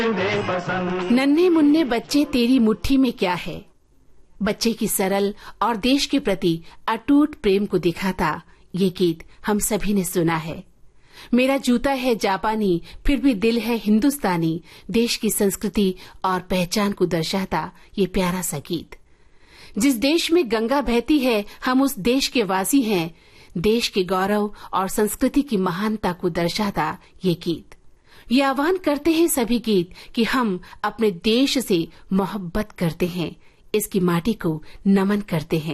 नन्हे मुन्ने बच्चे तेरी मुट्ठी में क्या है, बच्चे की सरल और देश के प्रति अटूट प्रेम को दिखाता ये गीत हम सभी ने सुना है। मेरा जूता है जापानी फिर भी दिल है हिंदुस्तानी, देश की संस्कृति और पहचान को दर्शाता ये प्यारा सा गीत। जिस देश में गंगा बहती है हम उस देश के वासी हैं, देश के गौरव और संस्कृति की महानता को दर्शाता ये गीत। ये आह्वान करते हैं सभी गीत कि हम अपने देश से मोहब्बत करते हैं, इसकी माटी को नमन करते हैं।